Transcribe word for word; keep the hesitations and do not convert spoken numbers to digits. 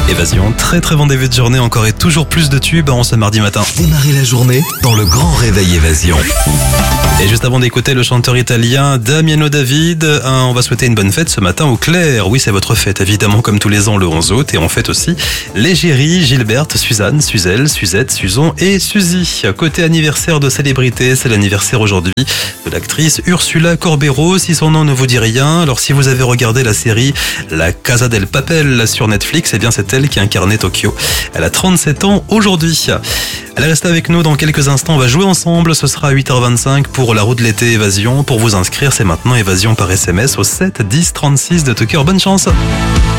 Évasion, très très bon début de journée, encore et toujours plus de tubes en ce mardi matin. Démarrez la journée dans le grand réveil Évasion. Et juste avant d'écouter le chanteur italien Damiano David, hein, on va souhaiter une bonne fête ce matin au Claire. Oui, c'est votre fête, évidemment, comme tous les ans le onze août. Et on fête aussi l'égérie, Gilberte, Suzanne, Suzelle, Suzette, Suzon et Suzy. Côté anniversaire de célébrité, c'est l'anniversaire aujourd'hui de l'actrice Ursula Corbero. Si son nom ne vous dit rien, alors si vous avez regardé la série La Casa del Papel sur Netflix, eh bien c'est elle qui incarnait Tokyo. Elle a trente-sept ans aujourd'hui. Allez, restez avec nous dans quelques instants, on va jouer ensemble, ce sera à huit heures vingt-cinq pour la roue de l'été Évasion. Pour vous inscrire, c'est maintenant Évasion par S M S au sept dix trente-six de tout cœur. Bonne chance.